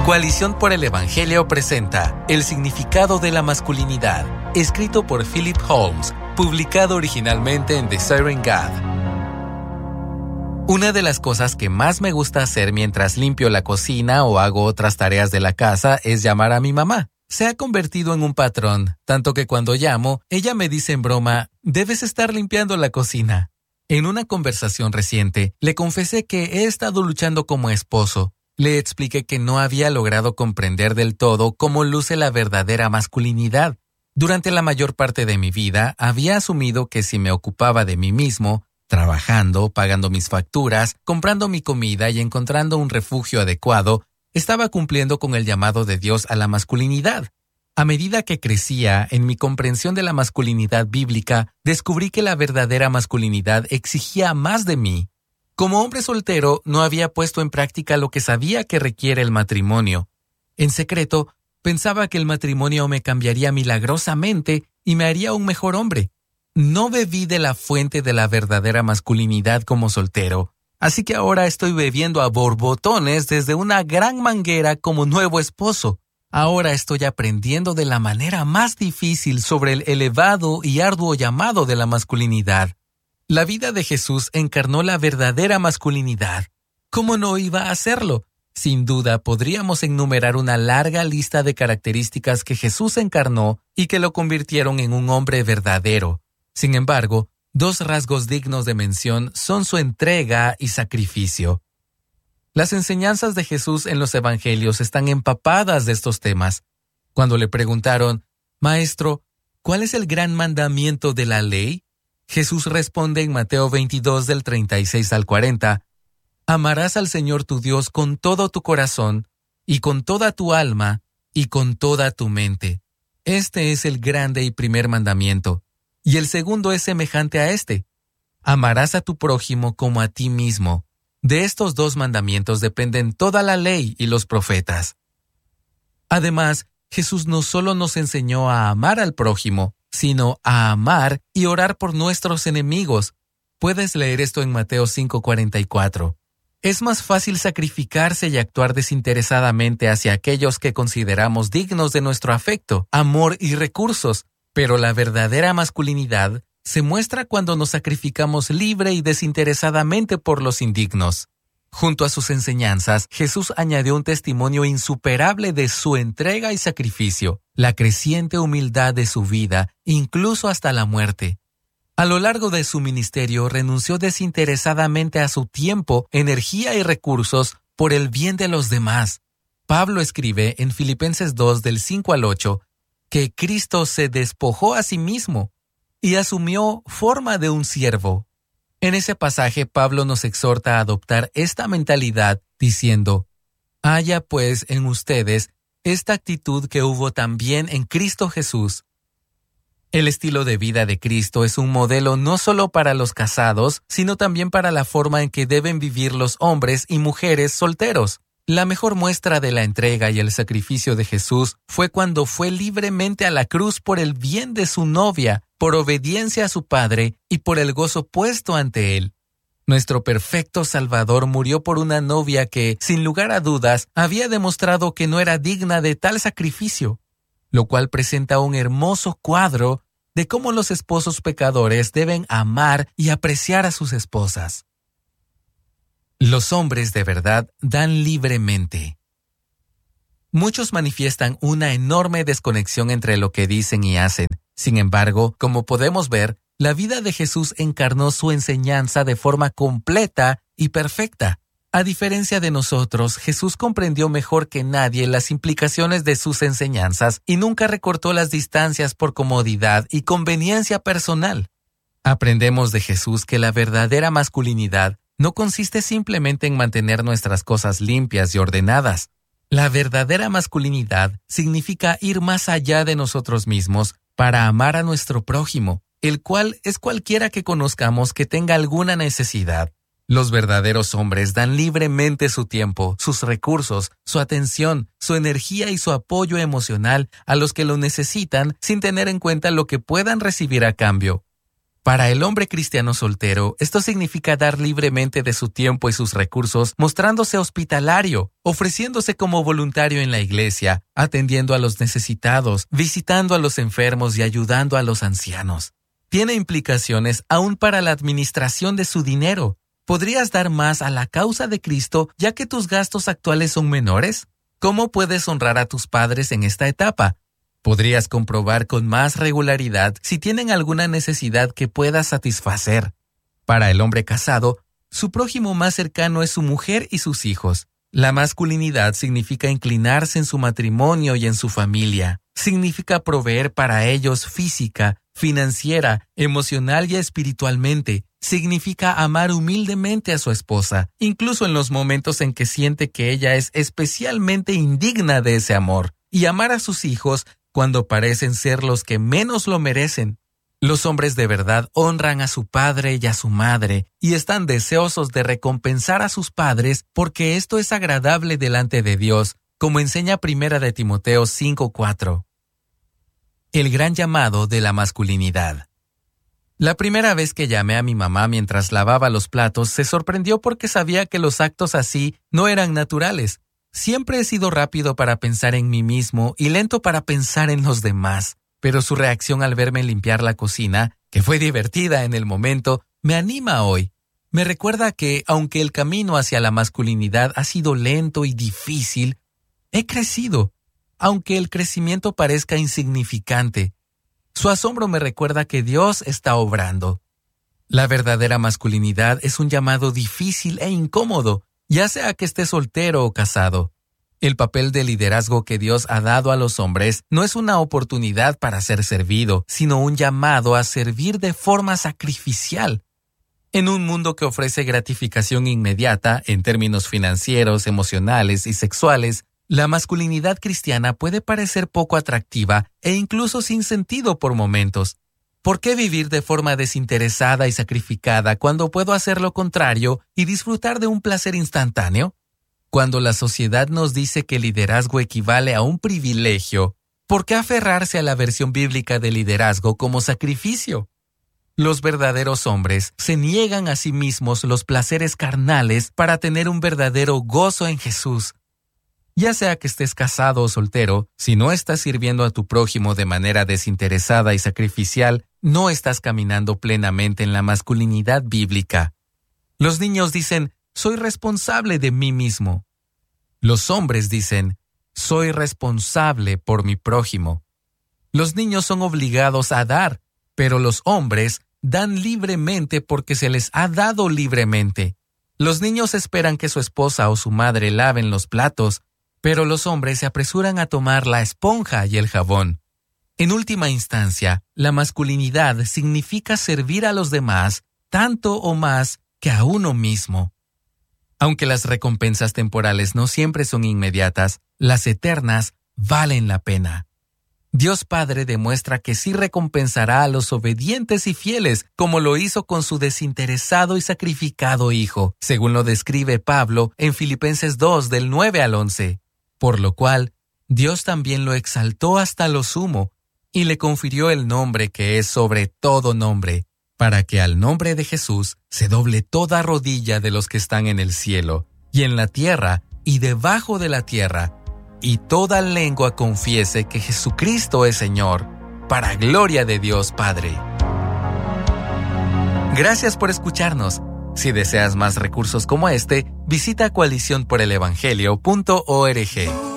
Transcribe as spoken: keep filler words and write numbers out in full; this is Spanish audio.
Coalición por el Evangelio presenta El significado de la masculinidad, escrito por Philip Holmes, publicado originalmente en The Siren God. Una de las cosas que más me gusta hacer mientras limpio la cocina o hago otras tareas de la casa es llamar a mi mamá. Se ha convertido en un patrón, tanto que cuando llamo, ella me dice en broma, «Debes estar limpiando la cocina». En una conversación reciente, le confesé que he estado luchando como esposo. Le expliqué que no había logrado comprender del todo cómo luce la verdadera masculinidad. Durante la mayor parte de mi vida, había asumido que si me ocupaba de mí mismo, trabajando, pagando mis facturas, comprando mi comida y encontrando un refugio adecuado, estaba cumpliendo con el llamado de Dios a la masculinidad. A medida que crecía en mi comprensión de la masculinidad bíblica, descubrí que la verdadera masculinidad exigía más de mí. Como hombre soltero, no había puesto en práctica lo que sabía que requiere el matrimonio. En secreto, pensaba que el matrimonio me cambiaría milagrosamente y me haría un mejor hombre. No bebí de la fuente de la verdadera masculinidad como soltero, así que ahora estoy bebiendo a borbotones desde una gran manguera como nuevo esposo. Ahora estoy aprendiendo de la manera más difícil sobre el elevado y arduo llamado de la masculinidad. La vida de Jesús encarnó la verdadera masculinidad. ¿Cómo no iba a hacerlo? Sin duda, podríamos enumerar una larga lista de características que Jesús encarnó y que lo convirtieron en un hombre verdadero. Sin embargo, dos rasgos dignos de mención son su entrega y sacrificio. Las enseñanzas de Jesús en los Evangelios están empapadas de estos temas. Cuando le preguntaron, «Maestro, ¿cuál es el gran mandamiento de la ley?», Jesús responde en Mateo veintidós del treinta y seis al cuarenta, «Amarás al Señor tu Dios con todo tu corazón, y con toda tu alma, y con toda tu mente. Este es el grande y primer mandamiento. Y el segundo es semejante a este. Amarás a tu prójimo como a ti mismo. De estos dos mandamientos dependen toda la ley y los profetas». Además, Jesús no solo nos enseñó a amar al prójimo, sino a amar y orar por nuestros enemigos. Puedes leer esto en Mateo cinco cuarenta y cuatro. Es más fácil sacrificarse y actuar desinteresadamente hacia aquellos que consideramos dignos de nuestro afecto, amor y recursos, pero la verdadera masculinidad se muestra cuando nos sacrificamos libre y desinteresadamente por los indignos. Junto a sus enseñanzas, Jesús añadió un testimonio insuperable de su entrega y sacrificio, la creciente humildad de su vida, incluso hasta la muerte. A lo largo de su ministerio, renunció desinteresadamente a su tiempo, energía y recursos por el bien de los demás. Pablo escribe en Filipenses dos del cinco al ocho que Cristo se despojó a sí mismo y asumió forma de un siervo. En ese pasaje, Pablo nos exhorta a adoptar esta mentalidad, diciendo, «Haya pues en ustedes esta actitud que hubo también en Cristo Jesús». El estilo de vida de Cristo es un modelo no solo para los casados, sino también para la forma en que deben vivir los hombres y mujeres solteros. La mejor muestra de la entrega y el sacrificio de Jesús fue cuando fue libremente a la cruz por el bien de su novia, por obediencia a su Padre y por el gozo puesto ante Él. Nuestro perfecto Salvador murió por una novia que, sin lugar a dudas, había demostrado que no era digna de tal sacrificio, lo cual presenta un hermoso cuadro de cómo los esposos pecadores deben amar y apreciar a sus esposas. Los hombres de verdad dan libremente. Muchos manifiestan una enorme desconexión entre lo que dicen y hacen. Sin embargo, como podemos ver, la vida de Jesús encarnó su enseñanza de forma completa y perfecta. A diferencia de nosotros, Jesús comprendió mejor que nadie las implicaciones de sus enseñanzas y nunca recortó las distancias por comodidad y conveniencia personal. Aprendemos de Jesús que la verdadera masculinidad no consiste simplemente en mantener nuestras cosas limpias y ordenadas. La verdadera masculinidad significa ir más allá de nosotros mismos para amar a nuestro prójimo, el cual es cualquiera que conozcamos que tenga alguna necesidad. Los verdaderos hombres dan libremente su tiempo, sus recursos, su atención, su energía y su apoyo emocional a los que lo necesitan sin tener en cuenta lo que puedan recibir a cambio. Para el hombre cristiano soltero, esto significa dar libremente de su tiempo y sus recursos, mostrándose hospitalario, ofreciéndose como voluntario en la iglesia, atendiendo a los necesitados, visitando a los enfermos y ayudando a los ancianos. Tiene implicaciones aún para la administración de su dinero. ¿Podrías dar más a la causa de Cristo ya que tus gastos actuales son menores? ¿Cómo puedes honrar a tus padres en esta etapa? Podrías comprobar con más regularidad si tienen alguna necesidad que puedas satisfacer. Para el hombre casado, su prójimo más cercano es su mujer y sus hijos. La masculinidad significa inclinarse en su matrimonio y en su familia. Significa proveer para ellos física, financiera, emocional y espiritualmente. Significa amar humildemente a su esposa, incluso en los momentos en que siente que ella es especialmente indigna de ese amor, y amar a sus hijos cuando parecen ser los que menos lo merecen. Los hombres de verdad honran a su padre y a su madre, y están deseosos de recompensar a sus padres porque esto es agradable delante de Dios, como enseña Primera de Timoteo cinco cuatro. El gran llamado de la masculinidad. La primera vez que llamé a mi mamá mientras lavaba los platos, se sorprendió porque sabía que los actos así no eran naturales. Siempre he sido rápido para pensar en mí mismo y lento para pensar en los demás, pero su reacción al verme limpiar la cocina, que fue divertida en el momento, me anima hoy. Me recuerda que, aunque el camino hacia la masculinidad ha sido lento y difícil, he crecido, aunque el crecimiento parezca insignificante. Su asombro me recuerda que Dios está obrando. La verdadera masculinidad es un llamado difícil e incómodo, ya sea que esté soltero o casado. El papel de liderazgo que Dios ha dado a los hombres no es una oportunidad para ser servido, sino un llamado a servir de forma sacrificial. En un mundo que ofrece gratificación inmediata en términos financieros, emocionales y sexuales, la masculinidad cristiana puede parecer poco atractiva e incluso sin sentido por momentos. ¿Por qué vivir de forma desinteresada y sacrificada cuando puedo hacer lo contrario y disfrutar de un placer instantáneo? Cuando la sociedad nos dice que el liderazgo equivale a un privilegio, ¿por qué aferrarse a la versión bíblica de liderazgo como sacrificio? Los verdaderos hombres se niegan a sí mismos los placeres carnales para tener un verdadero gozo en Jesús. Ya sea que estés casado o soltero, si no estás sirviendo a tu prójimo de manera desinteresada y sacrificial, no estás caminando plenamente en la masculinidad bíblica. Los niños dicen, soy responsable de mí mismo. Los hombres dicen, soy responsable por mi prójimo. Los niños son obligados a dar, pero los hombres dan libremente porque se les ha dado libremente. Los niños esperan que su esposa o su madre laven los platos, pero los hombres se apresuran a tomar la esponja y el jabón. En última instancia, la masculinidad significa servir a los demás tanto o más que a uno mismo. Aunque las recompensas temporales no siempre son inmediatas, las eternas valen la pena. Dios Padre demuestra que sí recompensará a los obedientes y fieles, como lo hizo con su desinteresado y sacrificado Hijo, según lo describe Pablo en Filipenses dos, del nueve al once. Por lo cual, Dios también lo exaltó hasta lo sumo, y le confirió el nombre que es sobre todo nombre, para que al nombre de Jesús se doble toda rodilla de los que están en el cielo, y en la tierra, y debajo de la tierra, y toda lengua confiese que Jesucristo es Señor, para gloria de Dios Padre. Gracias por escucharnos. Si deseas más recursos como este, visita coalición por el evangelio punto org.